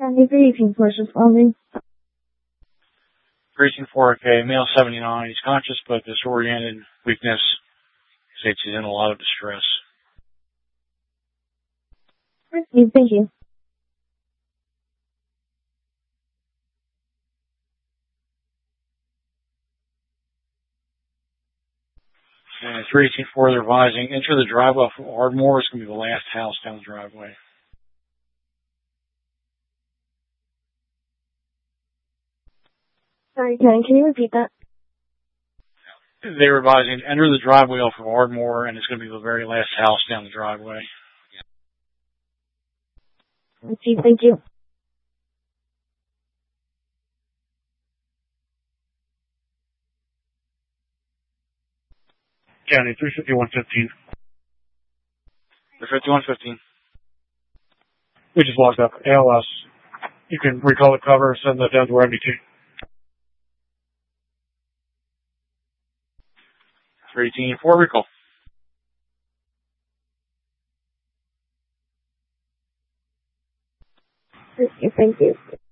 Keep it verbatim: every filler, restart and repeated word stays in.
County briefing force responding. Precinct four K, male seventy-nine. He's conscious but disoriented, weakness. States he's in a lot of distress. Received, thank you. And three eighteen four, they're advising, enter the driveway from Ardmore. It's going to be the last house down the driveway. Sorry, Ken, can you repeat that? They were advising, enter the driveway off of Ardmore, and it's going to be the very last house down the driveway. Received, thank you. County three fifty-one fifteen. three fifty-one fifteen. We just logged up. A L S. You can recall the cover, send that down to our M D T. three eighteen four, recall. Received, thank you.